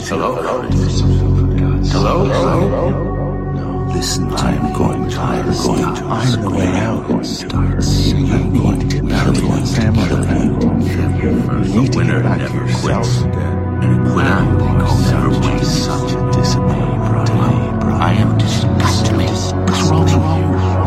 Hello? Hello? No, listen, I'm going to find the way out. I'm going to get back to your family. You need to get back to yourself. And a quitter never wins. Such a disappointment.